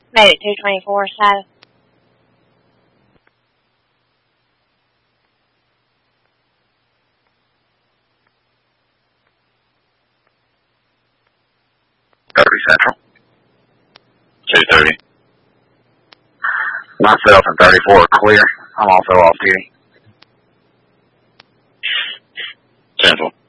Made it 224, so. Central. 230. Myself and 34 are clear. I'm also off duty. Central.